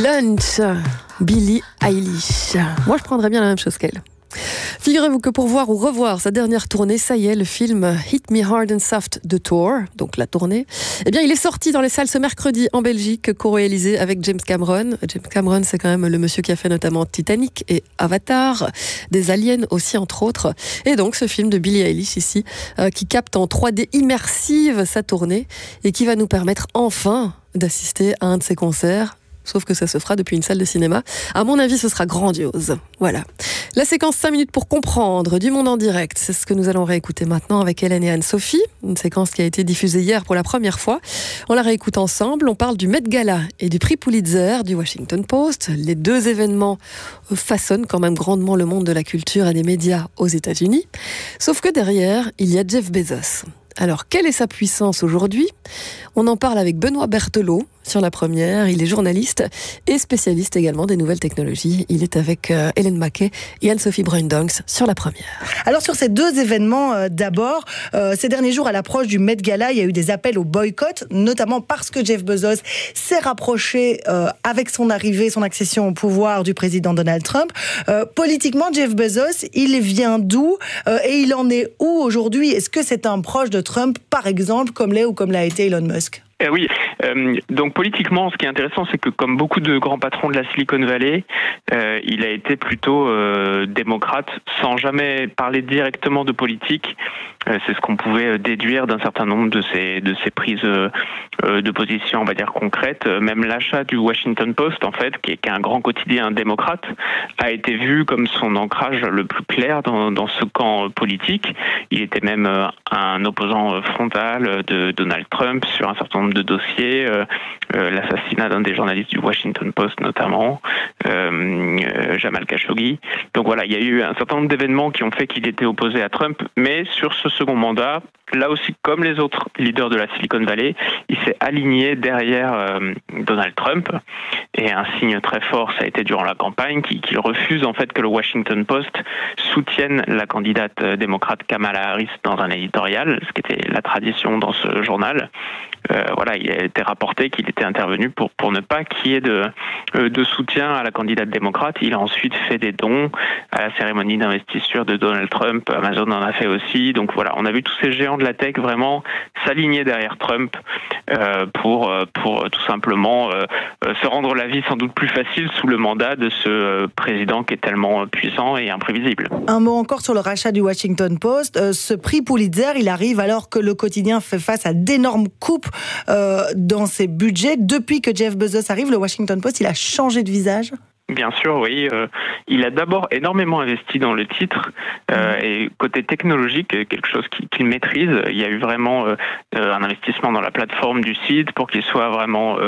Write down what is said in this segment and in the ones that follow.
Lunch, Billie Eilish. Moi, je prendrais bien la même chose qu'elle. Figurez-vous que pour voir ou revoir sa dernière tournée, ça y est, le film Hit Me Hard and Soft de Tour, donc la tournée, eh bien, il est sorti dans les salles ce mercredi en Belgique, co-réalisé avec James Cameron. James Cameron, c'est quand même le monsieur qui a fait notamment Titanic et Avatar, des aliens aussi, entre autres. Et donc, ce film de Billie Eilish ici, qui capte en 3D immersive sa tournée et qui va nous permettre enfin d'assister à un de ses concerts. Sauf que ça se fera depuis une salle de cinéma. À mon avis, ce sera grandiose. Voilà. La séquence 5 minutes pour comprendre du monde en direct. C'est ce que nous allons réécouter maintenant avec Hélène et Anne-Sophie. Une séquence qui a été diffusée hier pour la première fois. On la réécoute ensemble. On parle du Met Gala et du prix Pulitzer du Washington Post. Les deux événements façonnent quand même grandement le monde de la culture et des médias aux États-Unis. Sauf que derrière, il y a Jeff Bezos. Alors, quelle est sa puissance aujourd'hui ? On en parle avec Benoît Berthelot sur la première. Il est journaliste et spécialiste également des nouvelles technologies. Il est avec Hélène Maquet et Anne-Sophie Bruindonks sur la première. Alors, sur ces deux événements, d'abord, ces derniers jours, à l'approche du Met Gala, il y a eu des appels au boycott, notamment parce que Jeff Bezos s'est rapproché avec son arrivée, son accession au pouvoir du président Donald Trump. Politiquement, Jeff Bezos, il vient d'où et il en est où aujourd'hui ? Est-ce que c'est un proche de Trump, par exemple, comme l'est ou comme l'a été Elon Musk ? Oui, donc politiquement, ce qui est intéressant, c'est que comme beaucoup de grands patrons de la Silicon Valley, il a été plutôt démocrate, sans jamais parler directement de politique. C'est ce qu'on pouvait déduire d'un certain nombre de ses prises de position, on va dire, concrètes. Même l'achat du Washington Post, en fait, qui est un grand quotidien démocrate, a été vu comme son ancrage le plus clair dans ce camp politique. Il était même un opposant frontal de Donald Trump sur un certain nombre de dossiers, l'assassinat d'un des journalistes du Washington Post notamment, Jamal Khashoggi. Donc voilà, il y a eu un certain nombre d'événements qui ont fait qu'il était opposé à Trump, mais sur ce second mandat, là aussi, comme les autres leaders de la Silicon Valley, il s'est aligné derrière Donald Trump. Et un signe très fort, ça a été durant la campagne, qu'il refuse en fait que le Washington Post soutienne la candidate démocrate Kamala Harris dans un éditorial, ce qui était la tradition dans ce journal. Voilà, il a été rapporté qu'il était intervenu pour ne pas qu'il y ait de soutien à la candidate démocrate. Il a ensuite fait des dons à la cérémonie d'investiture de Donald Trump. Amazon en a fait aussi. Donc voilà, on a vu tous ces géants de la tech vraiment s'aligner derrière Trump pour tout simplement se rendre la vie sans doute plus facile sous le mandat de ce président qui est tellement puissant et imprévisible. Un mot encore sur le rachat du Washington Post. Ce prix Pulitzer, il arrive alors que le quotidien fait face à d'énormes coupes dans ses budgets. Depuis que Jeff Bezos arrive, le Washington Post, il a changé de visage ? Bien sûr, oui. Il a d'abord énormément investi dans le titre et côté technologique, quelque chose qu'il maîtrise. Il y a eu vraiment un investissement dans la plateforme du site pour qu'il soit vraiment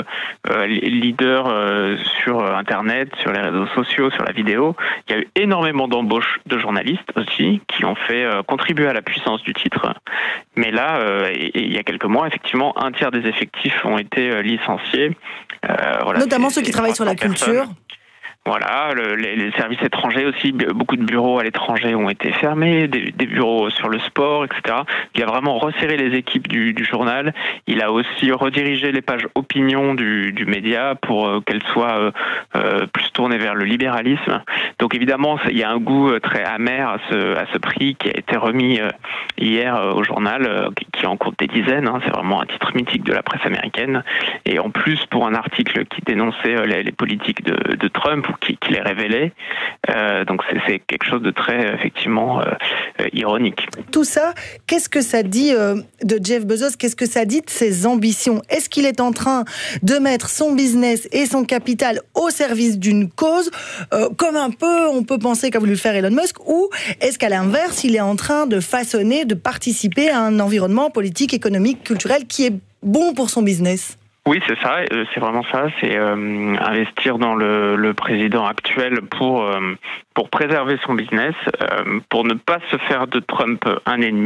leader sur Internet, sur les réseaux sociaux, sur la vidéo. Il y a eu énormément d'embauches de journalistes aussi qui ont fait contribuer à la puissance du titre. Mais là, il y a quelques mois, effectivement, un tiers des effectifs ont été licenciés. Voilà, notamment ceux qui travaillent sur la culture. Voilà, les services étrangers aussi, beaucoup de bureaux à l'étranger ont été fermés, des bureaux sur le sport, etc. Il a vraiment resserré les équipes du journal. Il a aussi redirigé les pages opinion du média pour qu'elles soient plus tournées vers le libéralisme. Donc évidemment, il y a un goût très amer à ce prix qui a été remis hier au journal, qui en compte des dizaines. C'est vraiment un titre mythique de la presse américaine. Et en plus, pour un article qui dénonçait les politiques de Trump, ou qui les révélait. Donc c'est quelque chose de très, effectivement, ironique. Tout ça, qu'est-ce que ça dit de Jeff Bezos ? Qu'est-ce que ça dit de ses ambitions ? Est-ce qu'il est en train de mettre son business et son capital au service d'une cause, comme un peu, on peut penser qu'a voulu faire Elon Musk, ou est-ce qu'à l'inverse, il est en train de façonner, de participer à un environnement politique, économique, culturel qui est bon pour son business ? Oui, c'est ça, c'est vraiment ça, c'est investir dans le président actuel pour préserver son business, pour ne pas se faire de Trump un ennemi,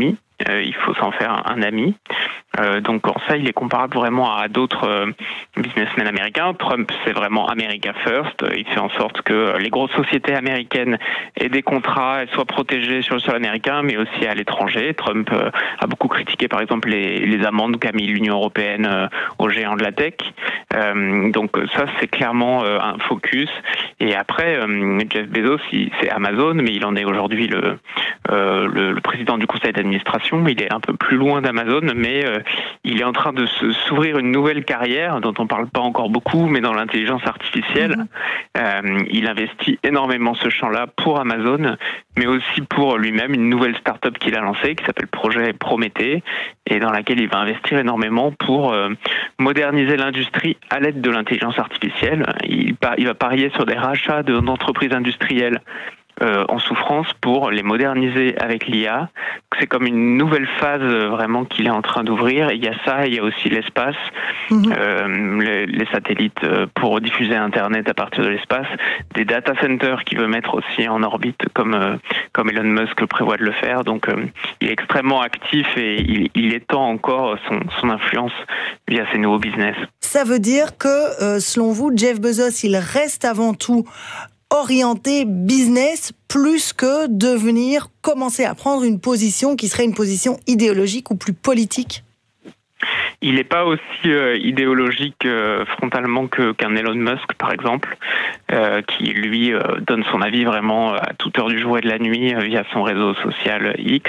il faut s'en faire un ami. Donc en ça, il est comparable vraiment à d'autres businessmen américains. Trump, c'est vraiment America First. Il fait en sorte que les grosses sociétés américaines aient des contrats et soient protégées sur le sol américain, mais aussi à l'étranger. Trump a beaucoup critiqué, par exemple, les amendes qu'a mis l'Union européenne aux géants de la tech. Donc ça, c'est clairement un focus. Et après, Jeff Bezos, c'est Amazon, mais il en est aujourd'hui le président du conseil d'administration. Il est un peu plus loin d'Amazon, mais il est en train de s'ouvrir une nouvelle carrière dont on parle pas encore beaucoup, mais dans l'intelligence artificielle. Il investit énormément ce champ-là pour Amazon, mais aussi pour lui-même une nouvelle start-up qu'il a lancée qui s'appelle Projet Prométhée et dans laquelle il va investir énormément pour moderniser l'industrie à l'aide de l'intelligence artificielle. Il va parier sur des rachats d'entreprises industrielles en souffrance pour les moderniser avec l'IA. C'est comme une nouvelle phase vraiment qu'il est en train d'ouvrir. Il y a ça, il y a aussi l'espace, les satellites pour diffuser Internet à partir de l'espace, des data centers qu'il veut mettre aussi en orbite comme Elon Musk prévoit de le faire. Donc il est extrêmement actif et il étend encore son influence via ses nouveaux business. Ça veut dire que, selon vous, Jeff Bezos, il reste avant tout orienté business plus que commencer à prendre une position qui serait une position idéologique ou plus politique? Il n'est pas aussi idéologique frontalement qu'un Elon Musk, par exemple, qui, lui, donne son avis vraiment à toute heure du jour et de la nuit via son réseau social X.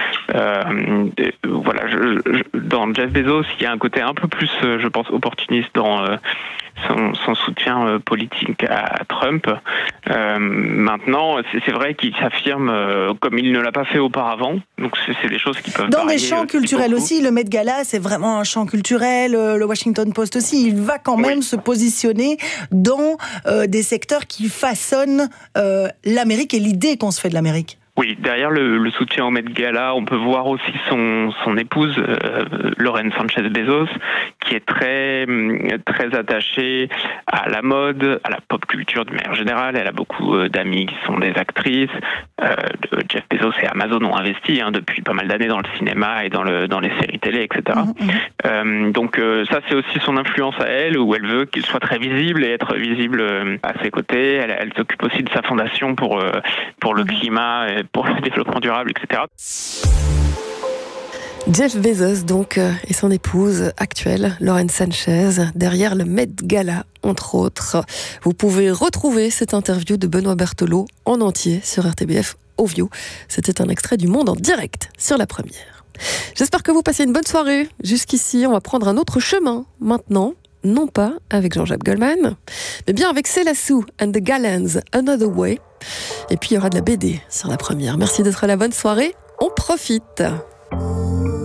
Voilà, dans Jeff Bezos, il y a un côté un peu plus, je pense, opportuniste dans son soutien politique à Trump. Maintenant, c'est vrai qu'il s'affirme comme il ne l'a pas fait auparavant. Donc c'est des choses qui peuvent dans des champs culturels aussi. Le Met Gala, c'est vraiment un champ culturel. Le Washington Post aussi. Il va quand même se positionner dans des secteurs qui façonnent l'Amérique et l'idée qu'on se fait de l'Amérique. Oui, derrière le soutien au Met Gala, on peut voir aussi son épouse, Lauren Sanchez Bezos, qui est très attachée à la mode, à la pop culture de manière générale. Elle a beaucoup d'amis qui sont des actrices. Jeff Bezos et Amazon ont investi depuis pas mal d'années dans le cinéma et dans les séries télé, etc. Donc ça, c'est aussi son influence à elle, où elle veut qu'il soit très visible et être visible à ses côtés. Elle s'occupe aussi de sa fondation pour le climat, pour le développement durable, etc. Jeff Bezos, donc, et son épouse actuelle, Lauren Sanchez, derrière le Met Gala, entre autres. Vous pouvez retrouver cette interview de Benoît Berthelot en entier sur RTBF Ovio. C'était un extrait du Monde en direct sur La Première. J'espère que vous passez une bonne soirée. Jusqu'ici, on va prendre un autre chemin maintenant. Non pas avec Jean-Jacques Goldman, mais bien avec Célassou and the Gallants, Another Way. Et puis il y aura de la BD sur La Première. Merci d'être là, bonne soirée, on profite.